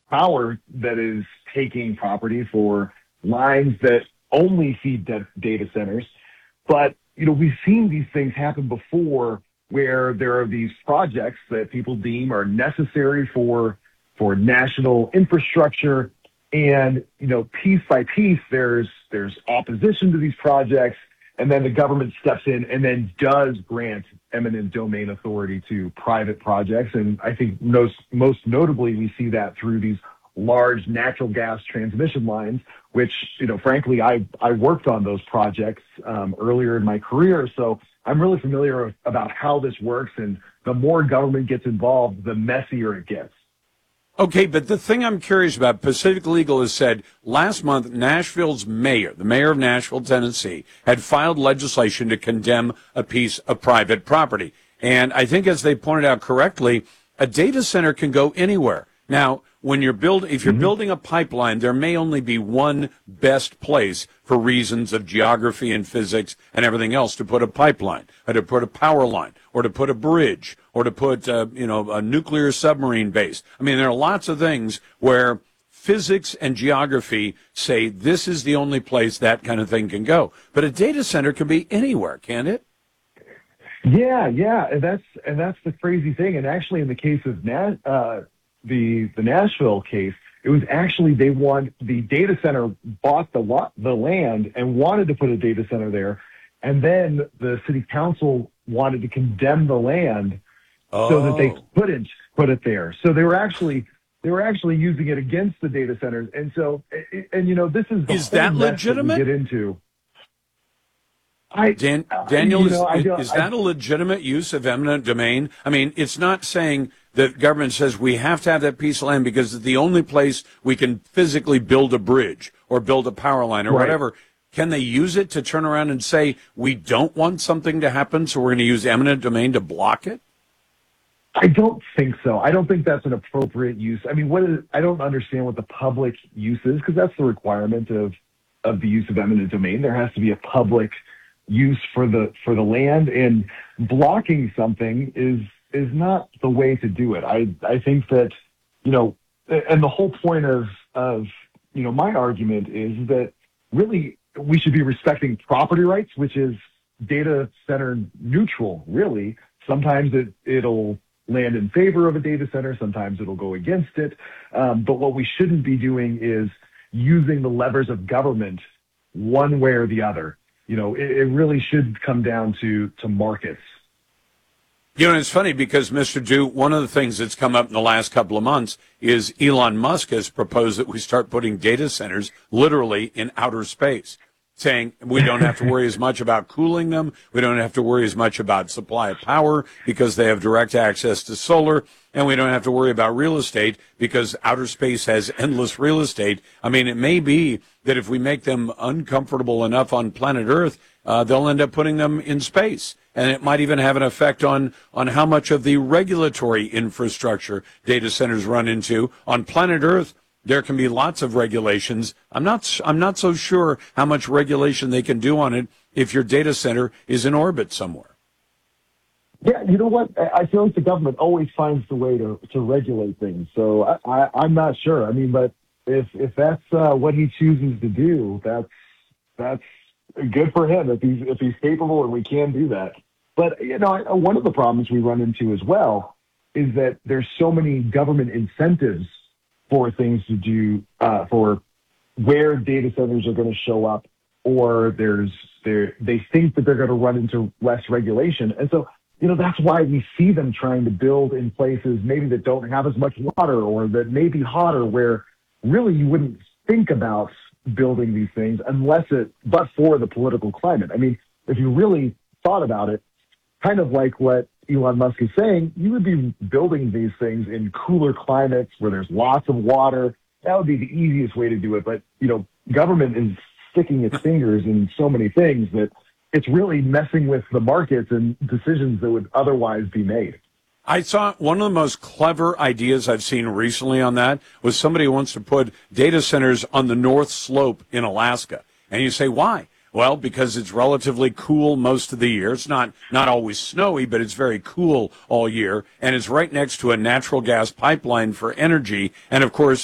power that is taking property for lines that only feed data centers. But, we've seen these things happen before where there are these projects that people deem are necessary for national infrastructure. And, piece by piece, there's opposition to these projects. And then the government steps in and then does grant eminent domain authority to private projects. And I think most notably, we see that through these large natural gas transmission lines, which, frankly, I worked on those projects earlier in my career. So I'm really familiar about how this works. And the more government gets involved, the messier it gets. Okay, but the thing I'm curious about, Pacific Legal has said last month Nashville's mayor, the mayor of Nashville, Tennessee, had filed legislation to condemn a piece of private property. And I think, as they pointed out correctly, a data center can go anywhere. Now, when if you're building a pipeline, there may only be one best place for reasons of geography and physics and everything else to put a pipeline, or to put a power line, or to put a bridge, or to put a nuclear submarine base. I mean, there are lots of things where physics and geography say this is the only place that kind of thing can go. But a data center can be anywhere, can't it? Yeah, and that's the crazy thing. And actually, in the case of the Nashville case, it was actually the data center bought the land and wanted to put a data center there, and then the city council wanted to condemn the land so that they couldn't put it there. So they were actually using it against the data centers, and so this is that legitimate? That we get into. Daniel, is that a legitimate use of eminent domain? I mean, it's not saying the government says we have to have that piece of land because it's the only place we can physically build a bridge or build a power line or whatever. Can they use it to turn around and say we don't want something to happen, so we're going to use eminent domain to block it? I don't think so. I don't think that's an appropriate use. I mean, I don't understand what the public use is, because that's the requirement of the use of eminent domain. There has to be a public use for the land, and blocking something is not the way to do it. I think that, and the whole point of my argument is that really we should be respecting property rights, which is data center neutral, really. Sometimes it'll land in favor of a data center, sometimes it'll go against it. But what we shouldn't be doing is using the levers of government one way or the other. It really should come down to markets. It's funny because, Mr. Dew, one of the things that's come up in the last couple of months is Elon Musk has proposed that we start putting data centers literally in outer space, saying we don't have to worry as much about cooling them. We don't have to worry as much about supply of power because they have direct access to solar. And we don't have to worry about real estate because outer space has endless real estate. I mean, it may be that if we make them uncomfortable enough on planet Earth, they'll end up putting them in space. And it might even have an effect on how much of the regulatory infrastructure data centers run into. On planet Earth, there can be lots of regulations. I'm not so sure how much regulation they can do on it if your data center is in orbit somewhere. Yeah, you know what? I feel like the government always finds the way to regulate things. So I'm not sure. I mean, but if that's what he chooses to do, that's good for him. If he's capable and we can do that. But one of the problems we run into as well is that there's so many government incentives for things to do for where data centers are going to show up, or they think that they're going to run into less regulation, and so. That's why we see them trying to build in places maybe that don't have as much water or that may be hotter, where really you wouldn't think about building these things but for the political climate. I mean, if you really thought about it, kind of like what Elon Musk is saying, you would be building these things in cooler climates where there's lots of water. That would be the easiest way to do it. But, government is sticking its fingers in so many things that it's really messing with the markets and decisions that would otherwise be made. I saw one of the most clever ideas I've seen recently on that was somebody who wants to put data centers on the North Slope in Alaska. And you say, why? Well, because it's relatively cool most of the year. It's not always snowy, but it's very cool all year. And it's right next to a natural gas pipeline for energy. And, of course,